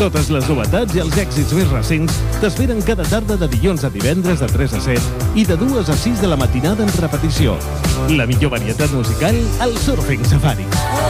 Totes les novetats i els èxits més recents t'esperen cada tarda de dilluns a divendres de 3 a 7 i de 2 a 6 de la matinada en repetició. La millor varietat musical al Surfing Safari.